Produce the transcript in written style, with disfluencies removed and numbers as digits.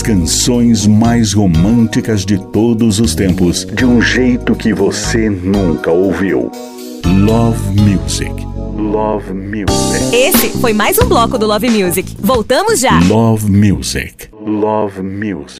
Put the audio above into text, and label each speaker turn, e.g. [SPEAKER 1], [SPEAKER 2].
[SPEAKER 1] canções mais românticas de todos os tempos, de um jeito que você nunca ouviu. Love Music. Love Music.
[SPEAKER 2] Esse foi mais um bloco do Love Music. Voltamos já.
[SPEAKER 1] Love Music. Love Music.